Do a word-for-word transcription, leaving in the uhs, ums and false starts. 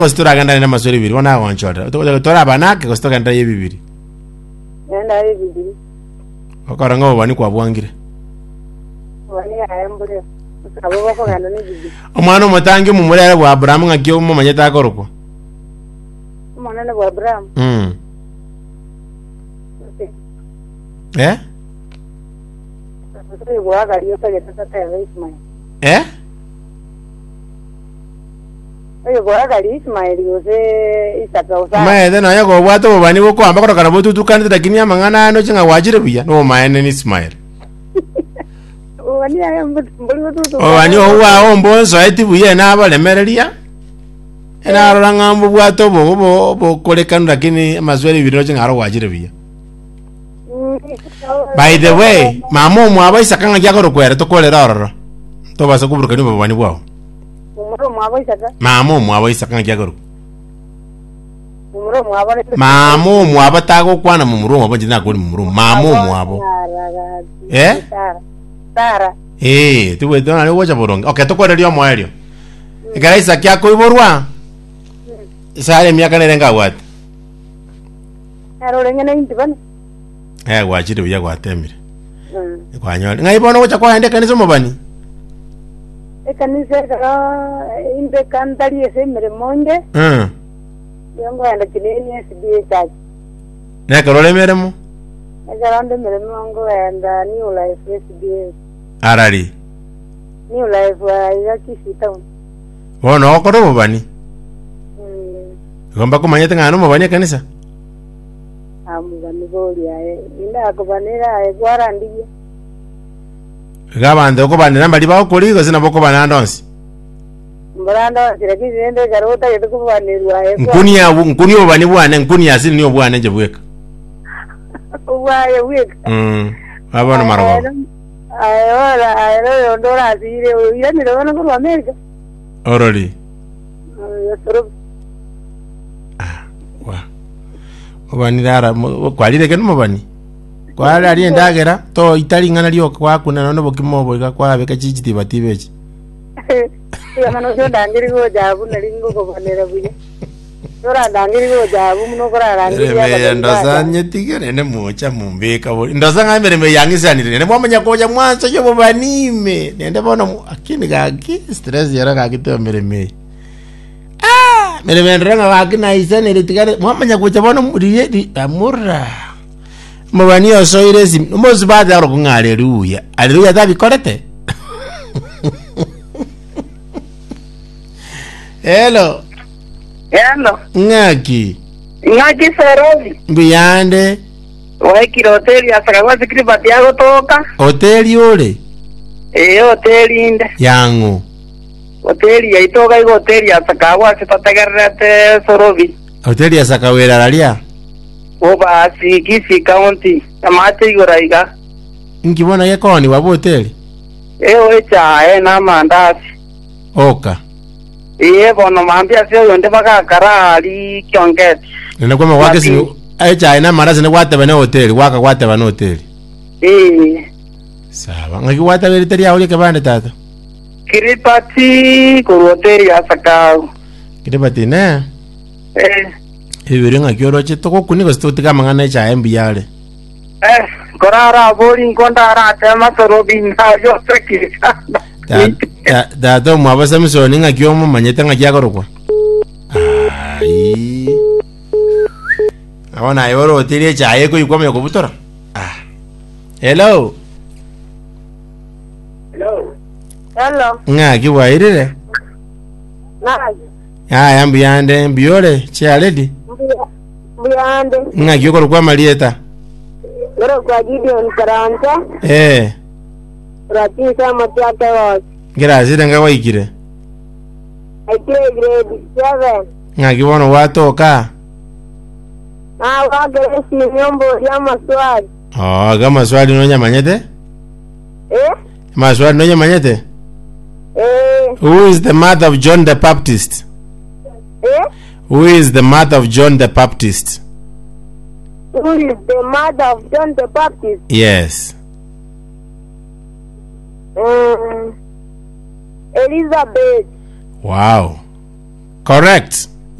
Kostura ganda na maswali bibiri wana wanchota. Tora banake kostura ganda ye bibiri. Nenda ye bibiri. Okaranga obani kwa bwangire. Wani ayambure. Abo bako ganda ni bibiri. Omwana omutangi mu mulere bwa Abraham ngakyo mu manyeta akoroko. Omwana bwa Abraham. Mm. Eh? Sio bwa gari yo pele tata ya Ismail. Eh? Oyo bwa gari Ismail yose isaka usa. Maede no yako bwato bani boko amba kora kana botu tukane takini amangana ano chinga wajire buya no maene ni Ismail. Wani ayambure botu. O wani owa ombonzo eti buya na abalemereria. Ena aranga mbu bwato bo bo bo kolekana takini mazweli biro chinga aro wajire buya. By the way, mama mwaba isakanga gyakoro kwera tokolera ororo. Tobasa kuburuka ni babani bwao. Umuro mwaba isaka. Mama mwaba isakanga gyakoro. Umuro mwaba. Mama mwaba tago kwana mu murumo banje nakuri mu murumo. Mama mwaba. Eh? Tara. Eh, tuwe dona le wocha boronga. Okay, tokolera yo mwaelio. Igara isakya ko iborwa. Sare myaka nerenga wat. Aro rengena intibana. Eh gwachire buya gwatemire. Mm. Kwanyole. Ngai bono gocha kwa ende kanisa mabani. E kanisa kara inde kantari ese mere monde. Mm. Yango anda kineni S D A church. Ne karole meremo? E garande mere mongo anda New Life S D A. Arari. New Life ya kisita. Bono okoro mabani. Mm. Gomba ko manyete ngano mabani kanisa. Amugani goli aye inda kubanira aye gwarandiye gabande ko bande namba libaho koligo sina boko banandonsi mbranda kirakizende garota yetu kubanirwa aye nkunia nkunio bani bwane nkunia asili niyo bwane nje bweka uwaye weka mm abona marwa aye ora aye ro ndora asire uya ni ro no ko America oroli yo toro ah wa obani dara kwalire ke no bani kwali ali ndagera to itali ngana liyo kwa kuna no bokimobo ga kwa beka chichiti batibechi ya mano so dangiri go jabu nalingo ko banera buye ora dangiri go jabu muno kora dangiri ya me ndazanye tigere ne mocha mumbeka bo ndazanga mbere me yangisanire ne mwamanya koja mwanzo yo bobanime nende bono akini ga ki stress yara ga kitombere me mere vendrenga wakina isane litigare mwamanya kucha bono muriye di amura mabani osoire sim mozi bada ro haleluya haleluya davi korete hello hello ngaki ngaki serovi biyande waiki hotel ya sakawa zikiri batiago toka hotel ole eh hotel inde yangu hoteli ya itoga iko hoteli ya sakawa sitategerete sorovi hoteli ya sakawera lalia oba sikisi county amate igoraiga ngibona yekoni wabo hoteli eo echa e na mandasi oka iye bono mambia sio yonde baka karali kyonget nene kwa wake si echa ina mandasi ne kwate bana hoteli waka kwate bana hoteli eh sawa ngaki wata beriteri ya ule kabande tata Kiripati kuroteri ya sakau. Kiripati ne? Eh. Ibiringa kyoroche toko kuniko stotika mangana cha embi yale. Eh, korara bori nkonda ara tema sorobi na yo sekisa. Da da do mwaba samsoni nga kyomo manyeta nga kyakorokwa. Ai. Awona yoro hoteli cha yeko yukwame kubutora. Ah. Hello. Hello. Hello. Nga kiwa irire. Naji. Ah, yambi yande mbiole che aledi. Mbiyande. Nga kyokoro kwa Marieta. Yoro kwa Gideon Karanta. Eh. Ratisa Matiata was. Gracias nga waikire. I play grade seven. Nga kiwono watoka. Ah, wagere si nyombo ya maswali. Oh, kama swali nonya manyete? Eh? Maswali nonya manyete? Eh. Who is the mother of John the Baptist? Eh? Who is the mother of John the Baptist? Who is the mother of John the Baptist? Yes. Um, Elizabeth. Wow. Correct.